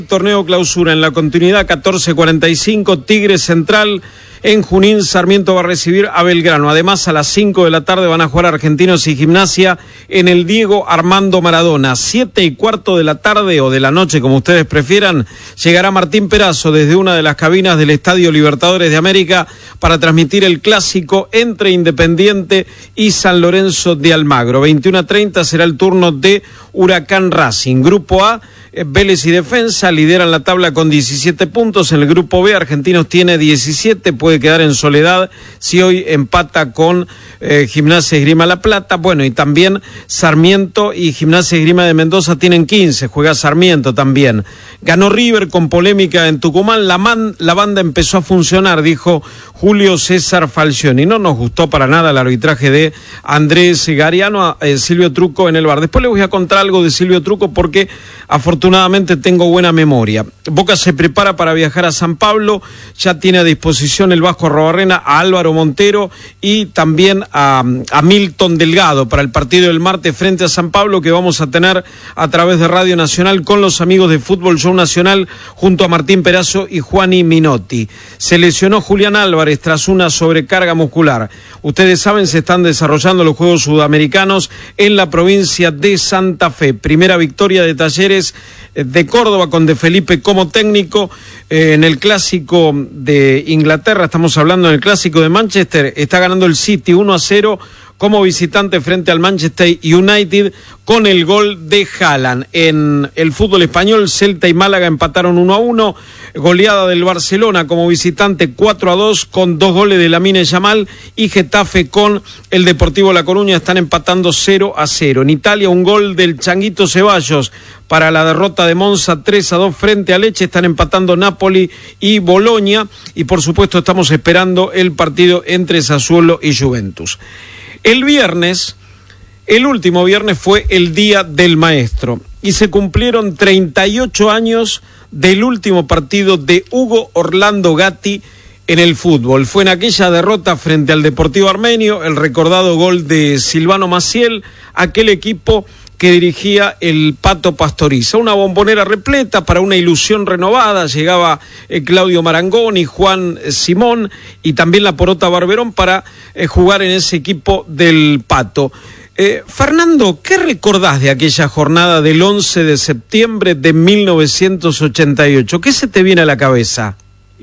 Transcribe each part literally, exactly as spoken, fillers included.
Torneo clausura en la continuidad catorce cuarenta y cinco, Tigre Central en Junín. Sarmiento va a recibir a Belgrano. Además, a las cinco de la tarde van a jugar Argentinos y Gimnasia en el Diego Armando Maradona. Siete y cuarto de la tarde o de la noche, como ustedes prefieran, llegará Martín Perazo desde una de las cabinas del Estadio Libertadores de América para transmitir el clásico entre Independiente y San Lorenzo de Almagro. veintiuno treinta será el turno de Huracán Racing. Grupo A, Vélez y Defensa lideran la tabla con diecisiete puntos. En el grupo B, Argentinos tiene diecisiete, puede quedar en soledad si hoy empata con eh, Gimnasia y Esgrima La Plata. Bueno, y también Sarmiento y Gimnasia y Esgrima de Mendoza tienen quince, juega Sarmiento también. Ganó River con polémica en Tucumán. La, man, la banda empezó a funcionar, dijo Julio César Falcioni. No nos gustó para nada el arbitraje de Andrés Gariano, eh, Silvio Truco en el bar. Después les voy a contar algo de Silvio Truco porque afortunadamente Afortunadamente tengo buena memoria. Boca se prepara para viajar a San Pablo, ya tiene a disposición el Vasco Arrobarrena a Álvaro Montero y también a, a Milton Delgado para el partido del martes frente a San Pablo, que vamos a tener a través de Radio Nacional con los amigos de Fútbol Show Nacional junto a Martín Perazo y Juani Minotti. Se lesionó Julián Álvarez tras una sobrecarga muscular. Ustedes saben, se están desarrollando los Juegos Sudamericanos en la provincia de Santa Fe. Primera victoria de Talleres de Córdoba con De Felipe como técnico eh, en el clásico de Inglaterra. Estamos hablando del clásico de Manchester. Está ganando el City uno a cero como visitante frente al Manchester United con el gol de Haaland. En el fútbol español, Celta y Málaga empataron uno a uno, goleada del Barcelona como visitante cuatro a dos con dos goles de Lamine Yamal, y Getafe con el Deportivo La Coruña están empatando cero a cero. En Italia, un gol del Changuito Ceballos para la derrota de Monza tres a dos frente a Lecce. Están empatando Napoli y Boloña, y por supuesto estamos esperando el partido entre Sassuolo y Juventus. El viernes, el último viernes fue el Día del Maestro y se cumplieron treinta y ocho años del último partido de Hugo Orlando Gatti en el fútbol. Fue en aquella derrota frente al Deportivo Armenio, el recordado gol de Silvano Maciel, aquel equipo que dirigía el Pato Pastoriza. Una bombonera repleta para una ilusión renovada. Llegaba eh, Claudio Marangoni, Juan eh, Simón y también la Porota Barberón para eh, jugar en ese equipo del Pato. Eh, Fernando, ¿qué recordás de aquella jornada del once de septiembre de mil novecientos ochenta y ocho? ¿Qué se te viene a la cabeza?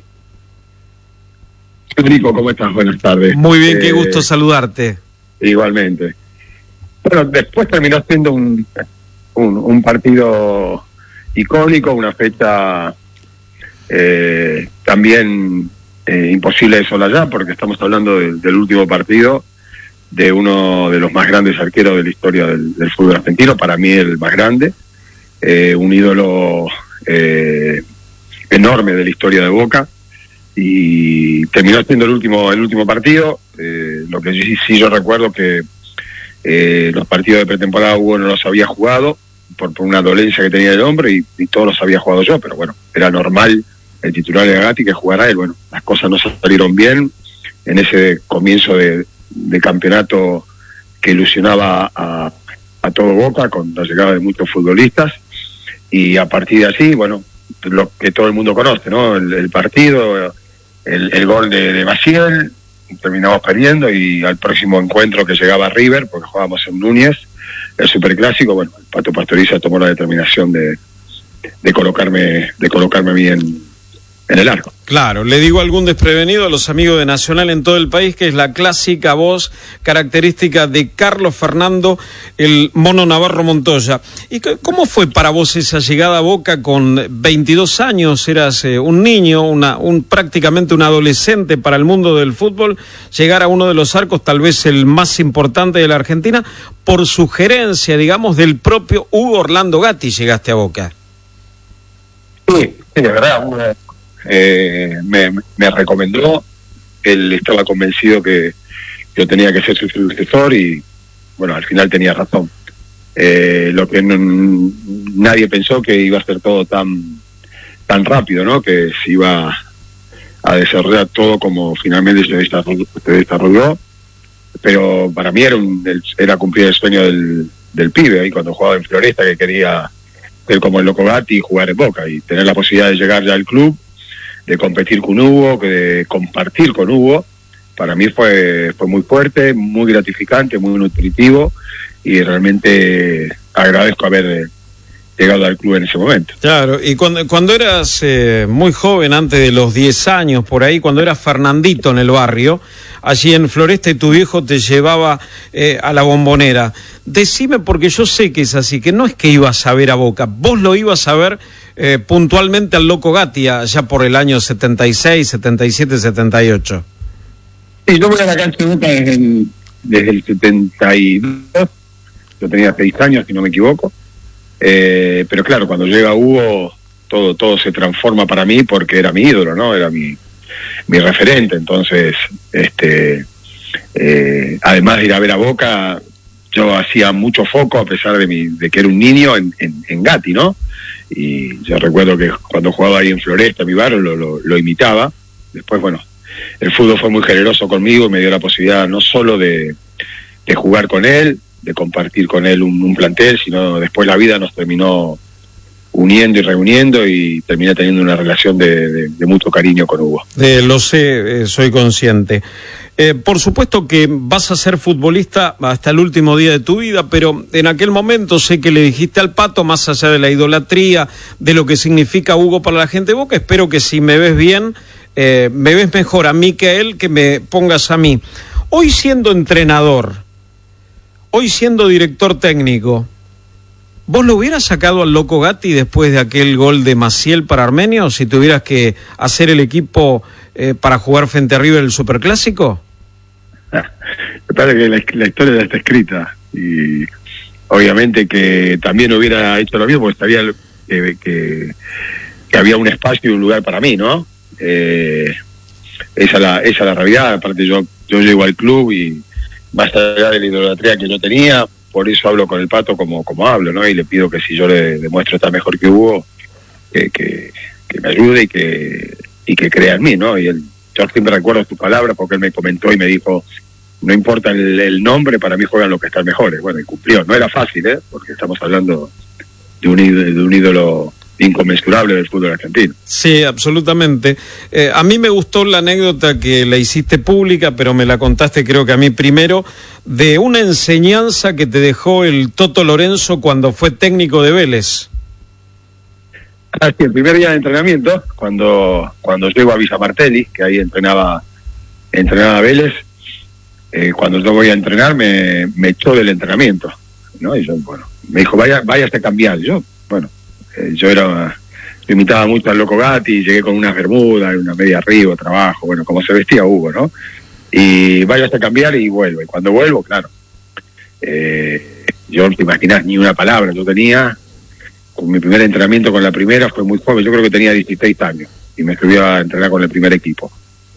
Federico, ¿cómo estás? Buenas tardes. Muy bien, eh, qué gusto saludarte. Igualmente. Bueno, después terminó siendo un, un, un partido icónico, una fecha eh, también eh, imposible de solallar, porque estamos hablando de, del último partido de uno de los más grandes arqueros de la historia del, del fútbol argentino, para mí el más grande, eh, un ídolo eh, enorme de la historia de Boca, y terminó siendo el último el último partido. Eh, lo que sí, sí yo recuerdo que Eh, los partidos de pretemporada Hugo no los había jugado por, por una dolencia que tenía el hombre, y, y todos los había jugado yo, pero bueno, era normal, el titular de Gatti, que jugara él. Bueno, las cosas no salieron bien en ese comienzo de, de campeonato que ilusionaba a, a todo Boca con la llegada de muchos futbolistas, y a partir de allí, bueno, lo que todo el mundo conoce, ¿no? El, el partido, el, el gol de, de Maciel, terminamos perdiendo, y al próximo encuentro que llegaba River, porque jugábamos en Núñez, el superclásico, bueno, el Pato Pastoriza tomó la determinación de, de colocarme de colocarme a mí en, en el arco. Claro, le digo algún desprevenido a los amigos de Nacional en todo el país que es la clásica voz característica de Carlos Fernando, el Mono Navarro Montoya. ¿Y cómo fue para vos esa llegada a Boca con veintidós años? Eras eh, un niño, una, un prácticamente un adolescente para el mundo del fútbol, llegar a uno de los arcos, tal vez el más importante de la Argentina, por sugerencia, digamos, del propio Hugo Orlando Gatti llegaste a Boca. Sí, sí, de verdad, una... Eh, me, me recomendó, él estaba convencido que yo tenía que ser su sucesor, y bueno, al final tenía razón. Eh, lo que no, nadie pensó que iba a ser todo tan tan rápido, ¿no? Que se iba a desarrollar todo como finalmente se desarrolló, se desarrolló. Pero para mí era un era cumplir el sueño del, del pibe ahí cuando jugaba en Floresta, que quería ser como el Loco Gatti y jugar en Boca y tener la posibilidad de llegar ya al club, de competir con Hugo, de compartir con Hugo, para mí fue, fue muy fuerte, muy gratificante, muy nutritivo y realmente agradezco haber llegado al club en ese momento. Claro, y cuando, cuando eras eh, muy joven, antes de los diez años, por ahí, cuando eras Fernandito en el barrio, allí en Floresta, y tu viejo te llevaba eh, a la Bombonera, decime, porque yo sé que es así, que no es que ibas a ver a Boca, vos lo ibas a ver eh, puntualmente al Loco Gatti, allá por el año setenta y seis, setenta y siete, setenta y ocho. Sí, yo voy a la cancha de Boca desde el, desde el setenta y dos, yo tenía seis años, si no me equivoco. Eh, pero claro, cuando llega Hugo todo todo se transforma para mí porque era mi ídolo, ¿no? Era mi mi referente. Entonces, este eh, además de ir a ver a Boca, yo hacía mucho foco, a pesar de mi de que era un niño, en, en, en Gatti, ¿no? Y yo recuerdo que cuando jugaba ahí en Floresta, mi barrio, lo, lo, lo imitaba. Después, bueno, el fútbol fue muy generoso conmigo y me dio la posibilidad no solo de, de jugar con él, de compartir con él un, un plantel, sino después la vida nos terminó uniendo y reuniendo y terminé teniendo una relación de, de, de mucho cariño con Hugo. Eh, lo sé, eh, soy consciente. Eh, por supuesto que vas a ser futbolista hasta el último día de tu vida, pero en aquel momento sé que le dijiste al Pato, más allá de la idolatría, de lo que significa Hugo para la gente de Boca, espero que si me ves bien, eh, me ves mejor a mí que a él, que me pongas a mí. Hoy siendo entrenador, hoy siendo director técnico, ¿vos lo hubieras sacado al Loco Gatti después de aquel gol de Maciel para Armenio, si tuvieras que hacer el equipo eh, para jugar frente a River el Superclásico? Me parece que la, la historia ya está escrita y obviamente que también hubiera hecho lo mismo porque sabía que, que, que había un espacio y un lugar para mí, ¿no? Eh, esa es la, esa es la realidad. Aparte yo, yo llego al club y más allá de la idolatría que yo tenía, por eso hablo con el Pato como, como hablo, ¿no? Y le pido que si yo le demuestro estar mejor que Hugo, que, que, que me ayude y que, y que crea en mí, ¿no? Y él, yo siempre recuerdo sus palabras porque él me comentó y me dijo, no importa el, el nombre, para mí juegan los que están mejores. Bueno, y cumplió. No era fácil, ¿eh? Porque estamos hablando de un ídolo, de un ídolo inconmensurable del fútbol argentino. Sí, absolutamente. Eh, a mí me gustó la anécdota que la hiciste pública, pero me la contaste creo que a mí primero, de una enseñanza que te dejó el Toto Lorenzo cuando fue técnico de Vélez. Ah, sí, el primer día de entrenamiento, cuando cuando llego a Villa Martelli, que ahí entrenaba entrenaba Vélez, eh, cuando yo voy a entrenar me, me echó del entrenamiento, ¿no? Y yo, bueno, me dijo, vaya, váyase a cambiar. Yo, bueno, eh, yo era, yo imitaba mucho al Loco Gatti, llegué con unas bermudas, una media arriba, trabajo, bueno, como se vestía Hugo, ¿no? Y váyase a cambiar y vuelvo. Y cuando vuelvo, claro, eh, yo no te imaginás ni una palabra, yo tenía, con mi primer entrenamiento con la primera, fue muy joven, yo creo que tenía dieciséis años, y me subió a entrenar con el primer equipo.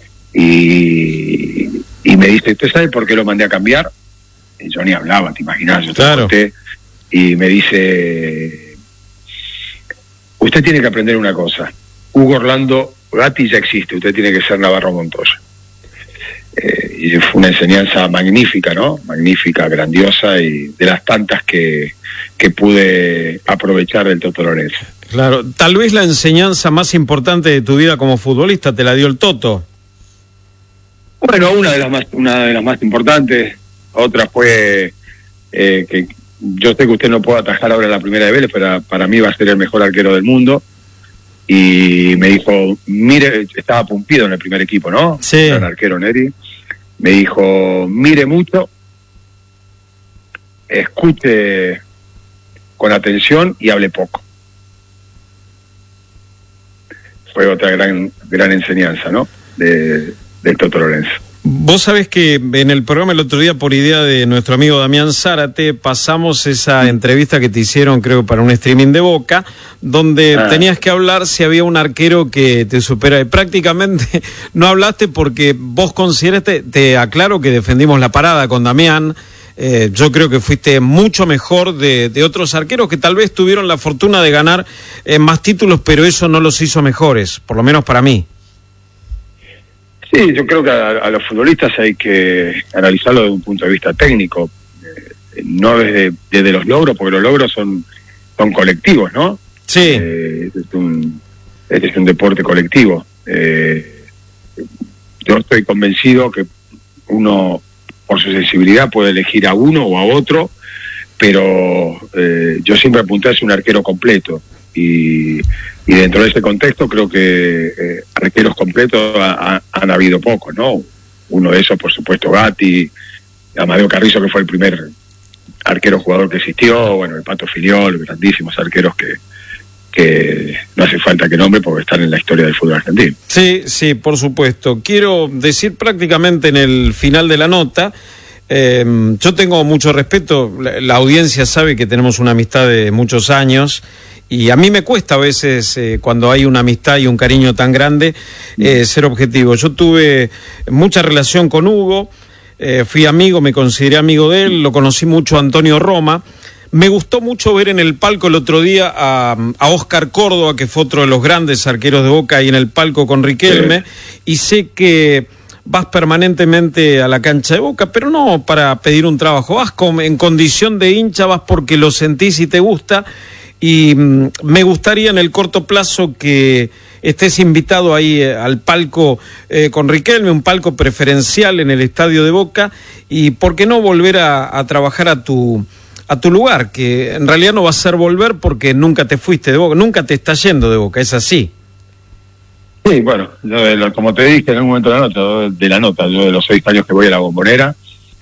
Y, y me dice, ¿usted sabe por qué lo mandé a cambiar? Y yo ni hablaba, te imaginas, yo te claro. conté, y me dice, usted tiene que aprender una cosa, Hugo Orlando Gatti ya existe, usted tiene que ser Navarro Montoya. Eh, y fue una enseñanza magnífica, ¿no? Magnífica, grandiosa, y de las tantas que, que pude aprovechar del Toto Lorenzo. Claro, tal vez la enseñanza más importante de tu vida como futbolista te la dio el Toto. Bueno, una de las más, una de las más importantes, otra fue eh, que yo sé que usted no puede atajar ahora en la primera de Vélez, pero para mí va a ser el mejor arquero del mundo. Y me dijo, mire, estaba Pumpido en el primer equipo, ¿no? Sí. Era el arquero Neri. Me dijo, mire mucho, escuche con atención y hable poco. Fue otra gran gran enseñanza, ¿no? De, del Toto Lorenzo. Vos sabés que en el programa el otro día, por idea de nuestro amigo Damián Zárate, pasamos esa entrevista que te hicieron, creo, para un streaming de Boca, donde ah. tenías que hablar si había un arquero que te supera. Y prácticamente no hablaste porque vos consideraste, te aclaro que defendimos la parada con Damián, eh, yo creo que fuiste mucho mejor de, de otros arqueros que tal vez tuvieron la fortuna de ganar eh, más títulos, pero eso no los hizo mejores, por lo menos para mí. Sí, yo creo que a, a los futbolistas hay que analizarlo desde un punto de vista técnico, eh, no desde, desde los logros, porque los logros son, son colectivos, ¿no? Sí. Eh, este, es un, este es un deporte colectivo. Eh, yo estoy convencido que uno, por su sensibilidad, puede elegir a uno o a otro, pero eh, yo siempre apunté a ser un arquero completo. Y, y dentro de ese contexto creo que eh, arqueros completos ha, ha, han habido pocos, ¿no? Uno de esos, por supuesto, Gatti, Amadeo Carrizo, que fue el primer arquero jugador que existió, bueno, el Pato Filiol, grandísimos arqueros que, que no hace falta que nombre porque están en la historia del fútbol argentino. Sí, sí, por supuesto. Quiero decir prácticamente en el final de la nota, eh, yo tengo mucho respeto, la, la audiencia sabe que tenemos una amistad de muchos años, y a mí me cuesta a veces, eh, cuando hay una amistad y un cariño tan grande, eh, ser objetivo. Yo tuve mucha relación con Hugo, eh, fui amigo, me consideré amigo de él, lo conocí mucho a Antonio Roma. Me gustó mucho ver en el palco el otro día a, a Oscar Córdoba, que fue otro de los grandes arqueros de Boca, ahí en el palco con Riquelme, sí. Y sé que vas permanentemente a la cancha de Boca, pero no para pedir un trabajo, vas con, en condición de hincha, vas porque lo sentís y te gusta. Y mm, me gustaría en el corto plazo que estés invitado ahí eh, al palco eh, con Riquelme, un palco preferencial en el estadio de Boca, y por qué no volver a, a trabajar a tu a tu lugar, que en realidad no va a ser volver porque nunca te fuiste de Boca, nunca te estás yendo de Boca, es así. Sí, bueno, yo, como te dije en algún momento de la nota, de la nota, yo de los seis años que voy a la Bombonera,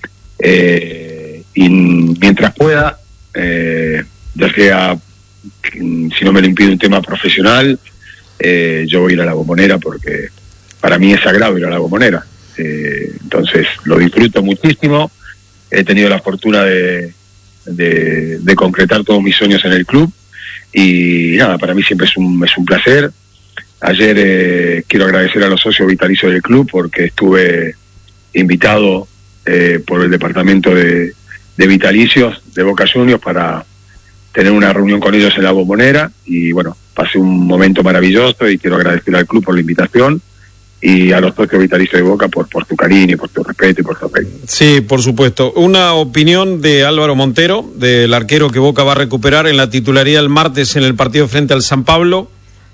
eh, y mientras pueda, eh, ya sea si no me lo impide un tema profesional, eh, yo voy a ir a la Bombonera porque para mí es sagrado ir a la Bombonera. Eh, entonces lo disfruto muchísimo, he tenido la fortuna de, de, de concretar todos mis sueños en el club y nada, para mí siempre es un, es un placer. Ayer eh, quiero agradecer a los socios vitalicios del club porque estuve invitado eh, por el departamento de, de vitalicios de Boca Juniors para tener una reunión con ellos en la Bombonera y bueno, pasé un momento maravilloso y quiero agradecer al club por la invitación y a los socios vitalicios de Boca por, por tu cariño, por tu respeto y por tu apoyo. Sí, por supuesto. Una opinión de Álvaro Montero, del arquero que Boca va a recuperar en la titularidad el martes en el partido frente al San Pablo.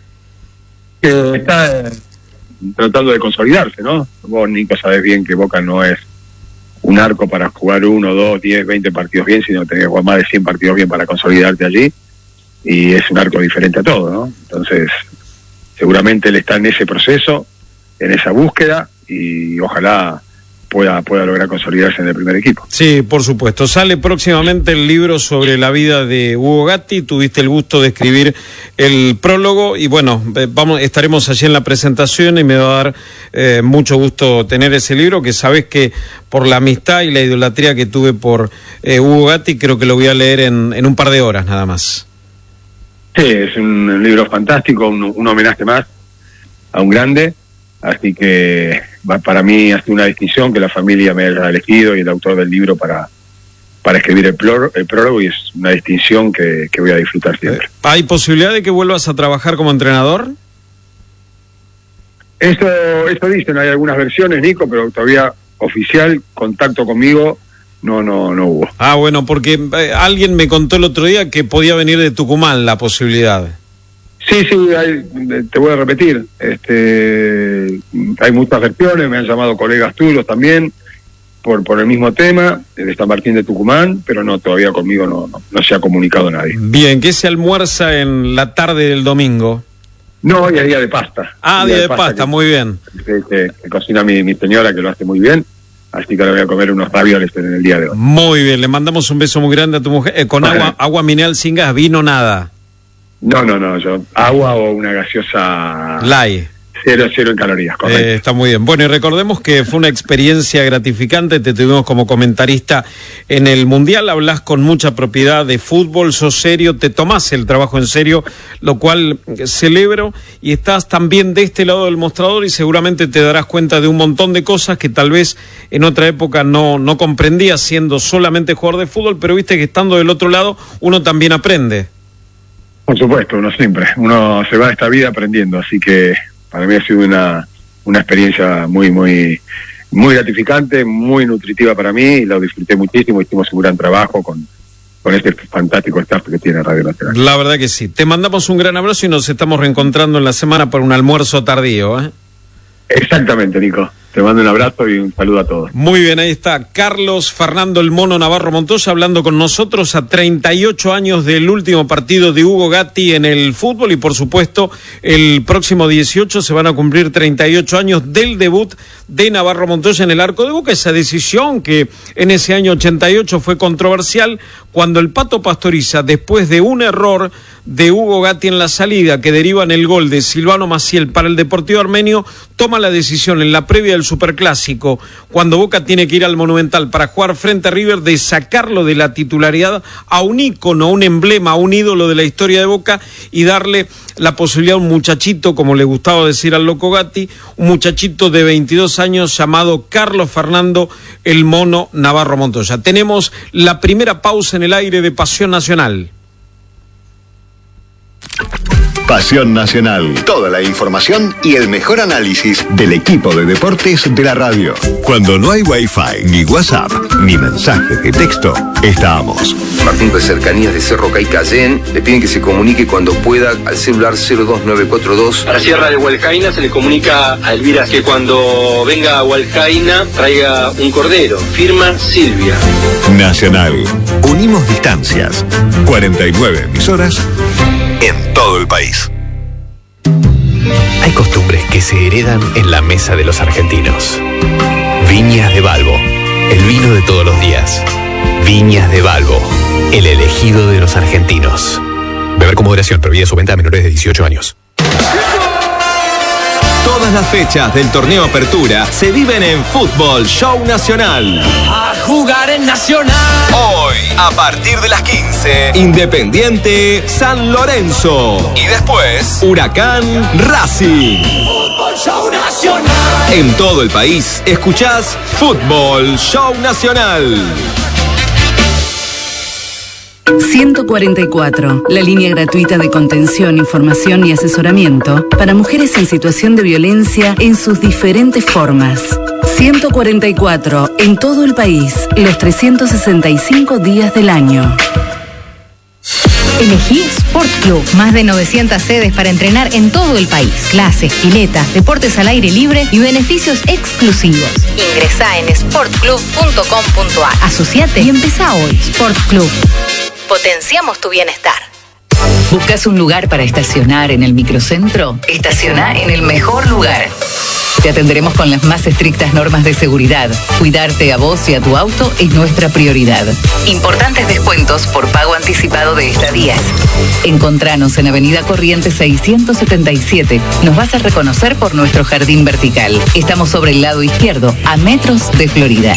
Que está eh, tratando de consolidarse, ¿no? Vos, Nico, sabés bien que Boca no es un arco para jugar uno, dos, diez, veinte partidos bien, sino tenés que jugar más de cien partidos bien para consolidarte allí, y es un arco diferente a todo, ¿no? Entonces, seguramente él está en ese proceso, en esa búsqueda, y ojalá pueda, pueda lograr consolidarse en el primer equipo. Sí, por supuesto. Sale próximamente el libro sobre la vida de Hugo Gatti, tuviste el gusto de escribir el prólogo, y bueno, vamos, estaremos allí en la presentación y me va a dar eh, mucho gusto tener ese libro, que sabés que por la amistad y la idolatría que tuve por eh, Hugo Gatti, creo que lo voy a leer en, en un par de horas nada más. Sí, es un libro fantástico, un, un homenaje más a un grande, así que para mí ha sido una distinción que la familia me haya elegido y el autor del libro para, para escribir el, plor, el prólogo, y es una distinción que, que voy a disfrutar siempre. ¿Hay posibilidad de que vuelvas a trabajar como entrenador? Eso, eso dicen, hay algunas versiones, Nico, pero todavía oficial contacto conmigo no no no hubo. Ah, bueno, porque eh, alguien me contó el otro día que podía venir de Tucumán la posibilidad. Sí, sí, hay, te voy a repetir, este, hay muchas versiones, me han llamado colegas tuyos también por por el mismo tema, de San Martín de Tucumán, pero no, todavía conmigo no, no, no se ha comunicado nadie. Bien, ¿qué se almuerza en la tarde del domingo? No, hoy es día de pasta. Ah, día, día de, de pasta, pasta que, muy bien. Que, que, que cocina mi, mi señora, que lo hace muy bien, así que ahora voy a comer unos ravioles en el día de hoy. Muy bien, le mandamos un beso muy grande a tu mujer, eh, con agua, agua mineral sin gas, vino nada. No, no, no, yo agua o una gaseosa light. Cero, cero en calorías, correcto. Eh, está muy bien. Bueno, y recordemos que fue una experiencia gratificante, te tuvimos como comentarista en el Mundial, hablás con mucha propiedad de fútbol, sos serio, te tomás el trabajo en serio, lo cual celebro, y estás también de este lado del mostrador y seguramente te darás cuenta de un montón de cosas que tal vez en otra época no, no comprendías siendo solamente jugador de fútbol, pero viste que estando del otro lado uno también aprende. Por supuesto, uno siempre, uno se va de esta vida aprendiendo, así que para mí ha sido una, una experiencia muy, muy, muy gratificante, muy nutritiva para mí, y lo disfruté muchísimo, hicimos un gran trabajo con, con este fantástico staff que tiene Radio Nacional. La verdad que sí. Te mandamos un gran abrazo y nos estamos reencontrando en la semana por un almuerzo tardío, ¿eh? Exactamente, Nico. Te mando un abrazo y un saludo a todos. Muy bien, ahí está Carlos Fernando el Mono Navarro Montoya hablando con nosotros a treinta y ocho años del último partido de Hugo Gatti en el fútbol y por supuesto el próximo dieciocho se van a cumplir treinta y ocho años del debut de Navarro Montoya en el arco de Boca, esa decisión que en ese año ochenta y ocho fue controversial cuando el Pato Pastoriza, después de un error de Hugo Gatti en la salida que deriva en el gol de Silvano Maciel para el Deportivo Armenio, toma la decisión en la previa del Superclásico, cuando Boca tiene que ir al Monumental para jugar frente a River, de sacarlo de la titularidad a un ícono, a un emblema, a un ídolo de la historia de Boca y darle la posibilidad a un muchachito, como le gustaba decir al Loco Gatti, un muchachito de veintidós años llamado Carlos Fernando el Mono Navarro Montoya. Tenemos la primera pausa en el aire de Pasión Nacional. Pasión Nacional. Toda la información y el mejor análisis del equipo de deportes de la radio. Cuando no hay Wi-Fi, ni WhatsApp, ni mensajes de texto, estamos. Martín de Cercanías de Cerro Caicayén le piden que se comunique cuando pueda al celular cero dos nueve cuatro dos. A la Sierra de Hualcaina se le comunica a Elvira que cuando venga a Hualcaina traiga un cordero. Firma Silvia. Nacional. Unimos distancias. cuarenta y nueve emisoras en todo el país. Hay costumbres que se heredan en la mesa de los argentinos. Viñas de Balbo, el vino de todos los días. Viñas de Balbo, el elegido de los argentinos. Beber con moderación, prohibida su venta a menores de dieciocho años. Todas las fechas del torneo Apertura se viven en Fútbol Show Nacional. A jugar en Nacional. Hoy, a partir de las quince, Independiente San Lorenzo. Y después, Huracán Racing. Fútbol Show Nacional. En todo el país, escuchás Fútbol Show Nacional. ciento cuarenta y cuatro, la línea gratuita de contención, información y asesoramiento para mujeres en situación de violencia en sus diferentes formas. ciento cuarenta y cuatro, en todo el país, los trescientos sesenta y cinco días del año. Elegí Sport Club. Más de novecientas sedes para entrenar en todo el país. Clases, piletas, deportes al aire libre y beneficios exclusivos. Ingresá en sport club punto com punto a r. Asociate y empezá hoy. Sport Club. Potenciamos tu bienestar. ¿Buscas un lugar para estacionar en el microcentro? Estaciona en el mejor lugar. Te atenderemos con las más estrictas normas de seguridad. Cuidarte a vos y a tu auto es nuestra prioridad. Importantes descuentos por pago anticipado de estadías. Encontranos en Avenida Corrientes seiscientos setenta y siete. Nos vas a reconocer por nuestro jardín vertical. Estamos sobre el lado izquierdo, a metros de Florida.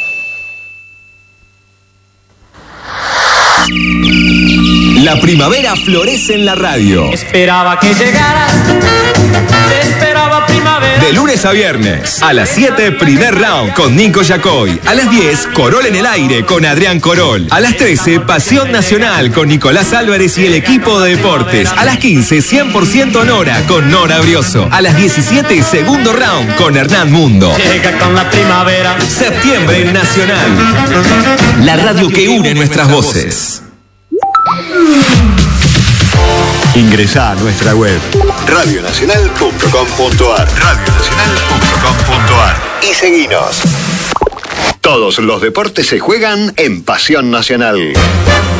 La primavera florece en la radio. Esperaba que llegaras. Te esperaba primavera. De lunes a viernes, a las siete, primer round con Nico Yacoy. A las diez, Corol en el aire con Adrián Corol. A las trece, Pasión Nacional con Nicolás Álvarez y el equipo de deportes. A las quince, cien por ciento Nora con Nora Brioso. A las diecisiete, segundo round con Hernán Mundo. Llega con la primavera. Septiembre en Nacional. La radio que une nuestras voces. Ingresá a nuestra web radio nacional punto com punto a r radio nacional punto com punto a r y seguinos. Todos los deportes se juegan en Pasión Nacional.